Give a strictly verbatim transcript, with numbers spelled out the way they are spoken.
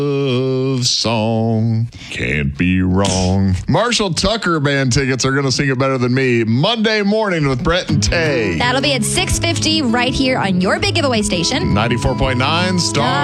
love song. Can't be wrong. Marshall Tucker Band tickets are going to sing it better than me. Monday morning with Brett and Tay. That'll be at six fifty right here on your big giveaway station. ninety-four point nine Star.